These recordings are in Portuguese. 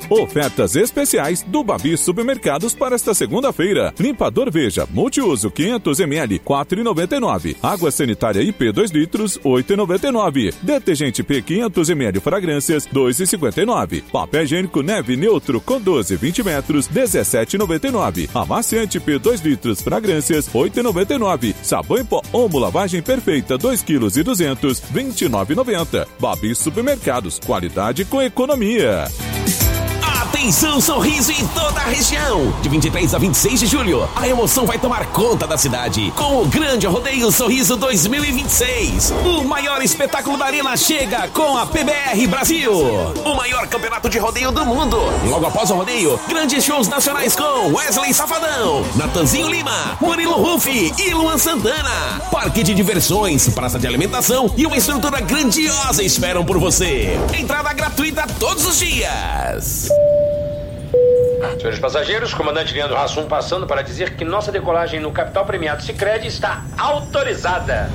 Ofertas especiais do Babi Supermercados para esta segunda-feira. Limpador Veja, multiuso 500 ml, 4,99. Água sanitária IP 2 litros, 8,99. Detergente P 500 ml fragrâncias, 2,59. Papel higiênico Neve Neutro com 12, 20 metros, 17,99. Amaciante P 2 litros fragrâncias, 8,99. Sabão em pó Omo lavagem perfeita, 2 kg e 200, 29,90. Babi Supermercados, qualidade com economia. Atenção, Sorriso em toda a região. De 23 a 26 de julho, a emoção vai tomar conta da cidade com o grande rodeio Sorriso 2026. O maior espetáculo da arena chega com a PBR Brasil, o maior campeonato de rodeio do mundo. Logo após o rodeio, grandes shows nacionais com Wesley Safadão, Natanzinho Lima, Murilo Rufi e Luan Santana. Parque de diversões, praça de alimentação e uma estrutura grandiosa esperam por você. Entrada gratuita todos os dias. Senhores passageiros, comandante Leandro Hassum passando para dizer que nossa decolagem no Capital Premiado Sicredi está autorizada.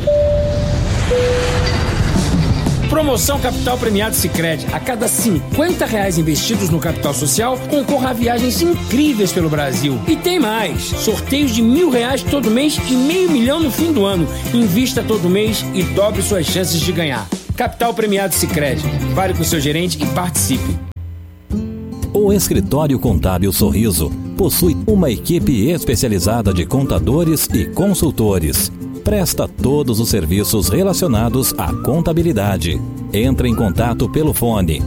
Promoção Capital Premiado Sicredi. A cada R$50 investidos no capital social, concorra a viagens incríveis pelo Brasil. E tem mais. Sorteios de R$1.000 todo mês e R$500 mil no fim do ano. Invista todo mês e dobre suas chances de ganhar. Capital Premiado Sicredi. Fale com seu gerente e participe. O Escritório Contábil Sorriso possui uma equipe especializada de contadores e consultores. Presta todos os serviços relacionados à contabilidade. Entre em contato pelo fone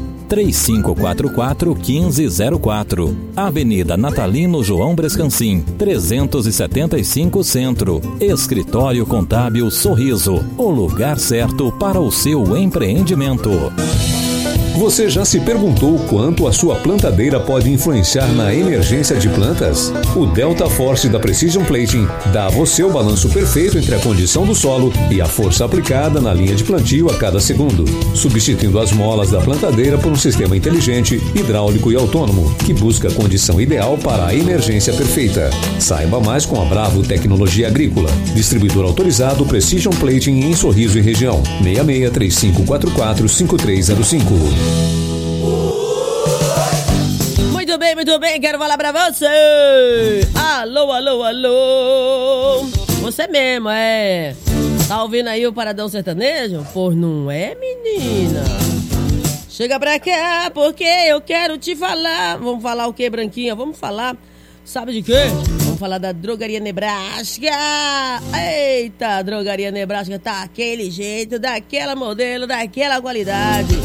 3544-1504. Avenida Natalino João Brescancin, 375 Centro. Escritório Contábil Sorriso. O lugar certo para o seu empreendimento. Você já se perguntou quanto a sua plantadeira pode influenciar na emergência de plantas? O Delta Force da Precision Plating dá a você o balanço perfeito entre a condição do solo e a força aplicada na linha de plantio a cada segundo, substituindo as molas da plantadeira por um sistema inteligente, hidráulico e autônomo, que busca a condição ideal para a emergência perfeita. Saiba mais com a Bravo Tecnologia Agrícola. Distribuidor autorizado Precision Plating em Sorriso e região. 6635445305. Muito bem, quero falar pra você. Alô, alô, alô. Você mesmo, tá ouvindo aí o Paradão Sertanejo? Pois não é, menina? Chega pra cá, porque eu quero te falar. Vamos falar o que, Branquinha? Vamos falar, sabe de quê? Vamos falar da Drogaria Nebraska. Eita, a Drogaria Nebraska tá aquele jeito, daquela modelo, daquela qualidade.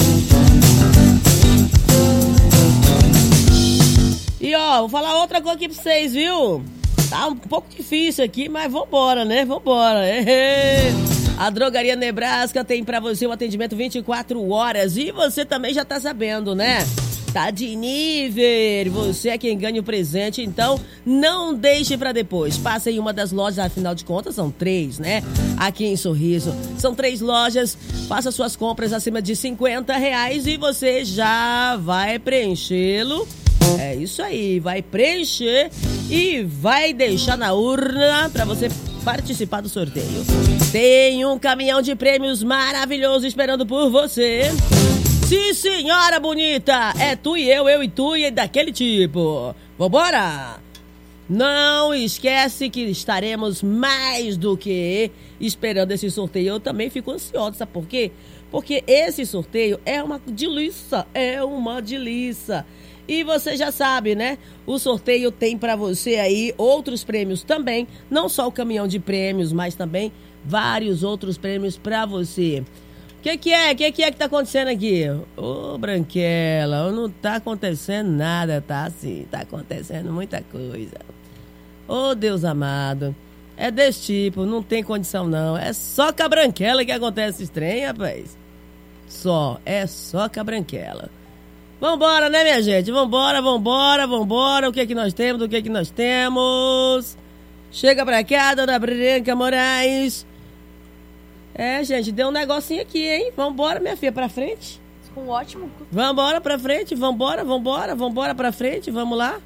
E ó, vou falar outra coisa aqui pra vocês, viu? Tá um pouco difícil aqui, mas vambora, né? Vambora. A Drogaria Nebraska tem pra você o atendimento 24 horas. E você também já tá sabendo, né? Tá de nível. Você é quem ganha o presente, então não deixe pra depois. Passe em uma das lojas, afinal de contas são 3, né? Aqui em Sorriso. São 3 lojas. Faça suas compras acima de R$50 e você já vai preenchê-lo. É isso aí, vai preencher e vai deixar na urna para você participar do sorteio. Tem um caminhão de prêmios maravilhoso esperando por você. Sim, senhora bonita, é tu e eu e tu e daquele tipo. Vambora! Não esquece que estaremos mais do que esperando esse sorteio. Eu também fico ansiosa, sabe por quê? Porque esse sorteio é uma delícia, E você já sabe, né? O sorteio tem pra você aí outros prêmios também. Não só o caminhão de prêmios, mas também vários outros prêmios pra você. O que é que tá acontecendo aqui? Ô, Branquela, não tá acontecendo nada, tá assim. Tá acontecendo muita coisa. Ô, Deus amado. É desse tipo, não tem condição não. É só com a Branquela que acontece esse trem, rapaz. É só com a Branquela. Vambora, né, minha gente? Vambora. O que é que nós temos? Chega pra cá, dona Branca Moraes. Gente, deu um negocinho aqui, hein? Vambora, minha filha, pra frente. Com ótimo. Vambora pra frente, vambora pra frente, vamos lá.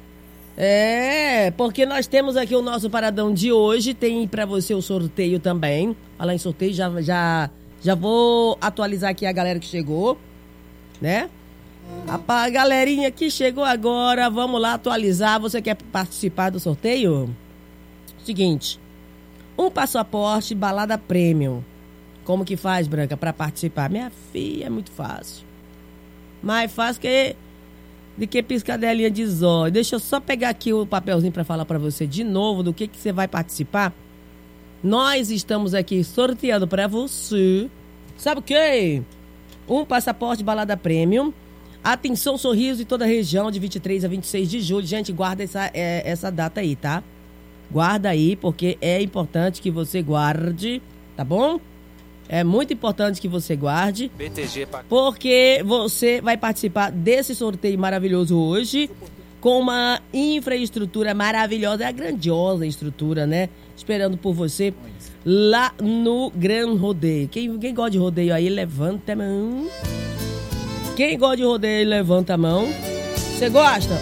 Porque nós temos aqui o nosso paradão de hoje, tem pra você o sorteio também. Falar em sorteio, já vou atualizar aqui a galera que chegou, né? A galerinha que chegou agora, vamos lá atualizar. Você quer participar do sorteio? Seguinte, um passaporte balada premium. Como que faz, Branca, para participar? Minha filha, é muito fácil. Mais fácil de que piscadelinha de zóio. Deixa eu só pegar aqui o papelzinho para falar para você de novo do que você vai participar. Nós estamos aqui sorteando para você. Sabe o quê? Um passaporte balada premium. Atenção, Sorriso de toda a região, de 23 a 26 de julho. Gente, guarda essa data aí, tá? Guarda aí, porque é importante que você guarde, tá bom? É muito importante que você guarde, porque você vai participar desse sorteio maravilhoso hoje, com uma infraestrutura maravilhosa, é a grandiosa estrutura, né? Esperando por você lá no Gran Rodeio. Quem gosta de rodeio aí, levanta a mão. Quem gosta de rodeio, levanta a mão. Você gosta?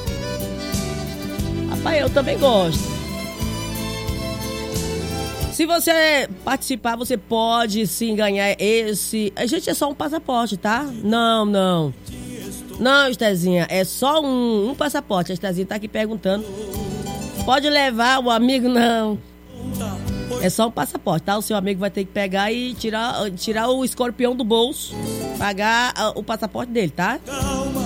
Rapaz, eu também gosto. Se você participar, você pode sim ganhar esse... A gente é só um passaporte, tá? Não, Estezinha, é só um passaporte. A Estezinha tá aqui perguntando. Pode levar o amigo? Não. É só um passaporte, tá? O seu amigo vai ter que pegar e tirar o escorpião do bolso, pagar o passaporte dele, tá?